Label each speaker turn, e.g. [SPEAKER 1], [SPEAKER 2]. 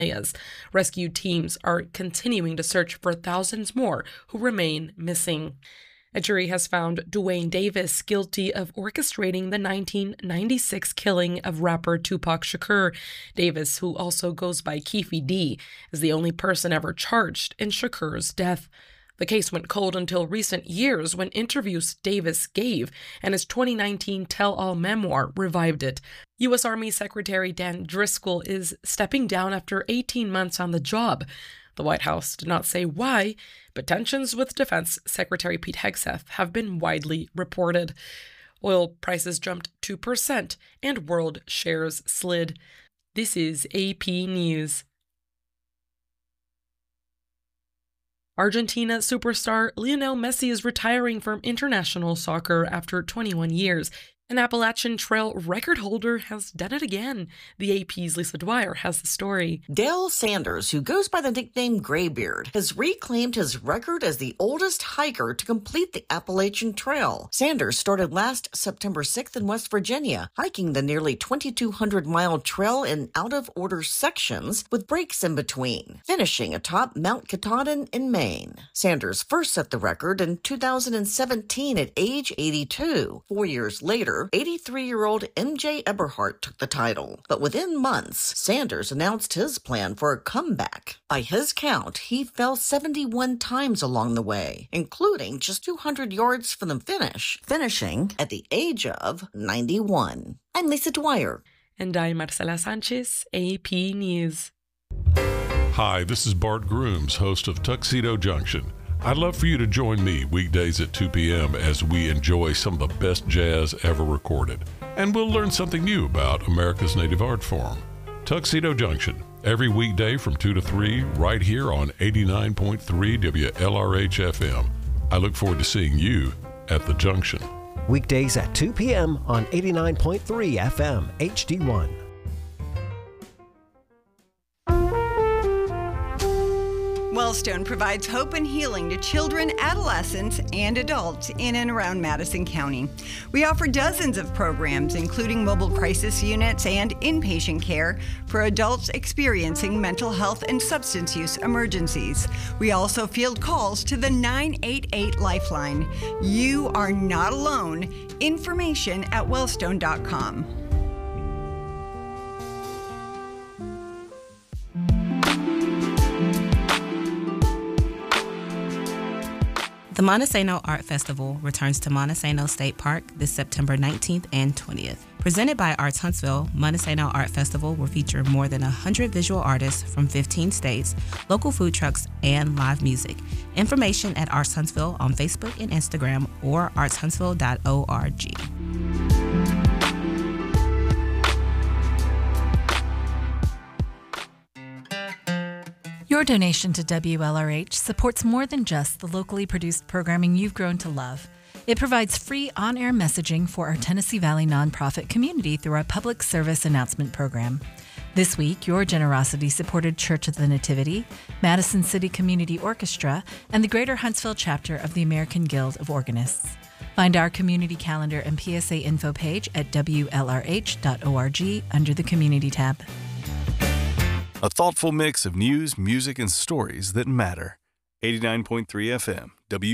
[SPEAKER 1] As rescue teams are continuing to search for thousands more who remain missing. A jury has found Duane Davis guilty of orchestrating the 1996 killing of rapper Tupac Shakur. Davis, who also goes by Keffe D, is the only person ever charged in Shakur's death. The case went cold until recent years when interviews Davis gave and his 2019 tell-all memoir revived it. U.S. Army Secretary Dan Driscoll is stepping down after 18 months on the job. The White House did not say why, but tensions with Defense Secretary Pete Hegseth have been widely reported. Oil prices jumped 2% and world shares slid. This is AP News. Argentina superstar Lionel Messi is retiring from international soccer after 21 years. An Appalachian Trail record holder has done it again. The AP's Lisa Dwyer has the story.
[SPEAKER 2] Dale Sanders, who goes by the nickname Graybeard, has reclaimed his record as the oldest hiker to complete the Appalachian Trail. Sanders started last September 6th in West Virginia, hiking the nearly 2,200-mile trail in out-of-order sections with breaks in between, finishing atop Mount Katahdin in Maine. Sanders first set the record in 2017 at age 82. 4 years later, 83-year-old MJ Eberhart took the title. But within months, Sanders announced his plan for a comeback. By his count, he fell 71 times along the way, including just 200 yards from the finish, finishing at the age of 91. I'm Lisa Dwyer.
[SPEAKER 1] And I'm Marcela Sanchez, AP News.
[SPEAKER 3] Hi, this is Bart Grooms, host of Tuxedo Junction. I'd love for you to join me weekdays at 2 p.m. as we enjoy some of the best jazz ever recorded. And we'll learn something new about America's native art form. Tuxedo Junction, every weekday from 2 to 3, right here on 89.3 WLRH FM. I look forward to seeing you at the Junction.
[SPEAKER 4] Weekdays at 2 p.m. on 89.3 FM HD1.
[SPEAKER 5] Wellstone provides hope and healing to children, adolescents, and adults in and around Madison County. We offer dozens of programs, including mobile crisis units and inpatient care for adults experiencing mental health and substance use emergencies. We also field calls to the 988 Lifeline. You are not alone. Information at wellstone.com.
[SPEAKER 6] The Montesano Art Festival returns to Montesano State Park this September 19th and 20th. Presented by Arts Huntsville, Montesano Art Festival will feature more than 100 visual artists from 15 states, local food trucks, and live music. Information at Arts Huntsville on Facebook and Instagram or artshuntsville.org.
[SPEAKER 7] Your donation to WLRH supports more than just the locally produced programming you've grown to love. It provides free on-air messaging for our Tennessee Valley nonprofit community through our public service announcement program. This week, your generosity supported Church of the Nativity, Madison City Community Orchestra, and the Greater Huntsville chapter of the American Guild of Organists. Find our community calendar and PSA info page at WLRH.org under the Community tab.
[SPEAKER 8] A thoughtful mix of news, music, and stories that matter. 89.3 FM,